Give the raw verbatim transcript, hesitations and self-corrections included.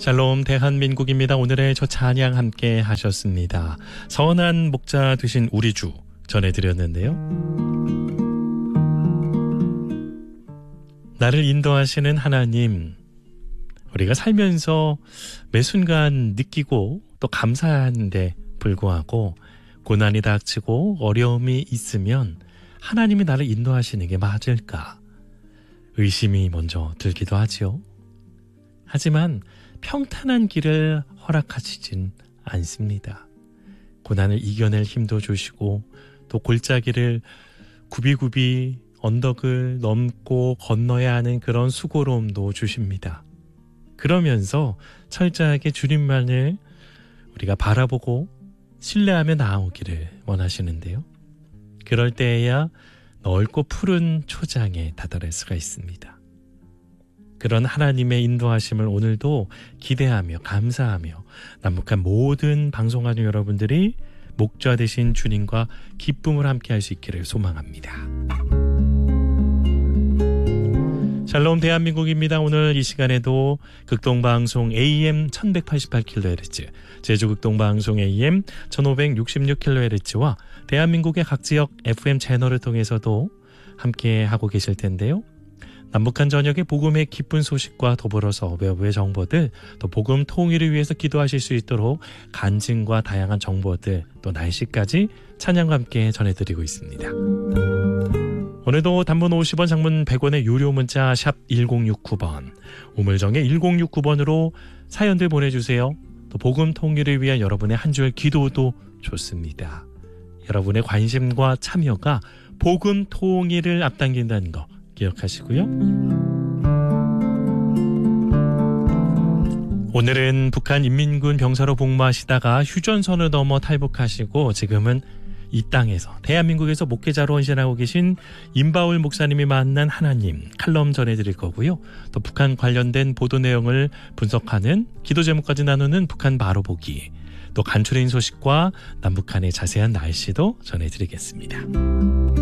샬롬 대한민국입니다. 오늘의 저 찬양 함께 하셨습니다. 선한 목자 되신 우리 주 전해드렸는데요. 나를 인도하시는 하나님, 우리가 살면서 매 순간 느끼고 또 감사한데 불구하고 고난이 닥치고 어려움이 있으면 하나님이 나를 인도하시는 게 맞을까? 의심이 먼저 들기도 하지요. 하지만 평탄한 길을 허락하시진 않습니다. 고난을 이겨낼 힘도 주시고 또 골짜기를 굽이굽이 언덕을 넘고 건너야 하는 그런 수고로움도 주십니다. 그러면서 철저하게 주님만을 우리가 바라보고 신뢰하며 나아오기를 원하시는데요. 그럴 때에야 넓고 푸른 초장에 다다를 수가 있습니다. 그런 하나님의 인도하심을 오늘도 기대하며 감사하며 남북한 모든 방송하는 여러분들이 목자 되신 주님과 기쁨을 함께 할 수 있기를 소망합니다. 샬롬 대한민국입니다. 오늘 이 시간에도 극동방송 에이엠 천백팔십팔 킬로헤르츠, 제주극동방송 에이엠 천오백육십육 킬로헤르츠와 대한민국의 각 지역 에프엠 채널을 통해서도 함께 하고 계실 텐데요. 남북한 전역의 복음의 기쁜 소식과 더불어서 외부의 정보들, 또 복음 통일을 위해서 기도하실 수 있도록 간증과 다양한 정보들, 또 날씨까지 찬양과 함께 전해드리고 있습니다. 오늘도 단문 오십 원, 장문 백 원의 유료 문자 샵 일공육구 번, 우물정의 일공육구 번으로 사연들 보내주세요. 또 복음 통일을 위한 여러분의 한 줄 기도도 좋습니다. 여러분의 관심과 참여가 복음 통일을 앞당긴다는 거 기억하시고요. 오늘은 북한 인민군 병사로 복무하시다가 휴전선을 넘어 탈북하시고 지금은 이 땅에서 대한민국에서 목회자로 헌신하고 계신 임바울 목사님이 만난 하나님 칼럼 전해드릴 거고요. 또 북한 관련된 보도 내용을 분석하는 기도 제목까지 나누는 북한 바로보기, 또 간추린 소식과 남북한의 자세한 날씨도 전해드리겠습니다.